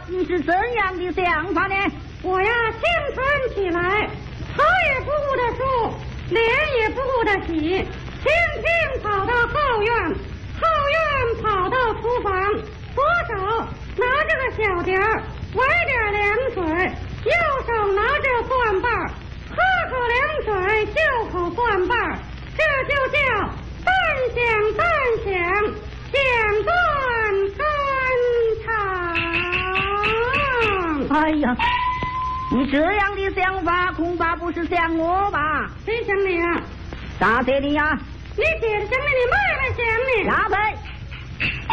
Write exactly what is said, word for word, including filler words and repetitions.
你是怎样的想法呢？ 我呀，清晨起来，头也不顾的梳，脸也不顾的洗，轻轻跑到后院，后院跑到厨房，左手拿着个小碟儿，崴点凉水，右手拿着蒜瓣儿，喝口凉水，就口蒜瓣儿，这就叫半响半响，响断肝肠。 哎呀，你这样的想法恐怕不是想我吧？ 谁想你啊？ 大姐你呀？ 你姐想你，你妹妹想你。 拉菲。